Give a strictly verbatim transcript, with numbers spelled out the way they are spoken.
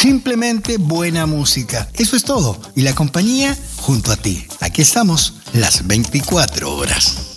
simplemente buena música. Eso es todo. Y la compañía junto a ti. Aquí estamos las veinticuatro horas.